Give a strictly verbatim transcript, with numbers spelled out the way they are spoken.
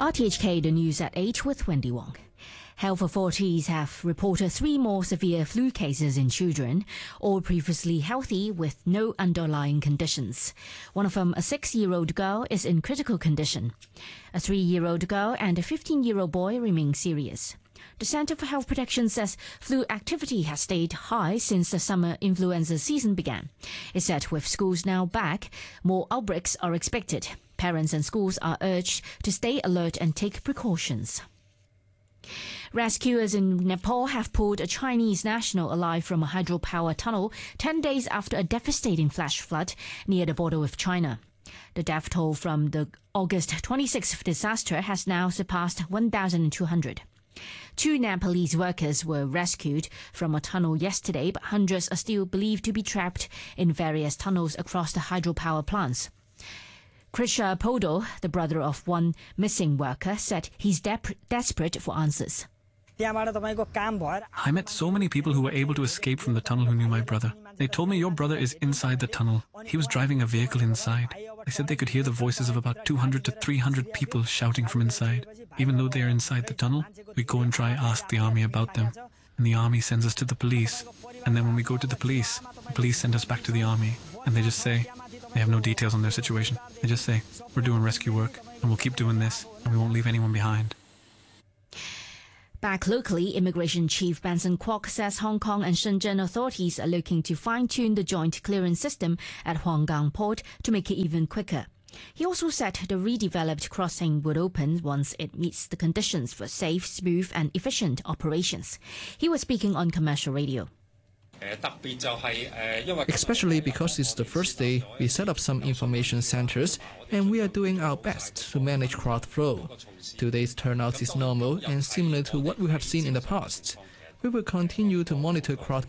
R T H K, the news at eight with Wendy Wong. Health authorities have reported three more severe flu cases in children, all previously healthy with no underlying conditions. One of them, a six-year-old girl, is in critical condition. A three-year-old girl and a fifteen-year-old boy remain serious. The Centre for Health Protection says flu activity has stayed high since the summer influenza season began. It said with schools now back, more outbreaks are expected. Parents and schools are urged to stay alert and take precautions. Rescuers in Nepal have pulled a Chinese national alive from a hydropower tunnel ten days after a devastating flash flood near the border with China. The death toll from the August twenty-sixth disaster has now surpassed one thousand two hundred. Two Nepalese workers were rescued from a tunnel yesterday, but hundreds are still believed to be trapped in various tunnels across the hydropower plants. Krisha Podol, the brother of one missing worker, said he's de- desperate for answers. I met so many people who were able to escape from the tunnel who knew my brother. They told me your brother is inside the tunnel. He was driving a vehicle inside. They said they could hear the voices of about two hundred to three hundred people shouting from inside. Even though they are inside the tunnel, we go and try ask the army about them. And the army sends us to the police. And then when we go to the police, the police send us back to the army. And they just say, they have no details on their situation. They just say, we're doing rescue work and we'll keep doing this and we won't leave anyone behind. Back locally, Immigration Chief Benson Kwok says Hong Kong and Shenzhen authorities are looking to fine-tune the joint clearance system at Huanggang Port to make it even quicker. He also said the redeveloped crossing would open once it meets the conditions for safe, smooth and efficient operations. He was speaking on commercial radio. Especially because it's the first day, we set up some information centers and we are doing our best to manage crowd flow. Today's turnout is normal and similar to what we have seen in the past. We will continue to monitor crowd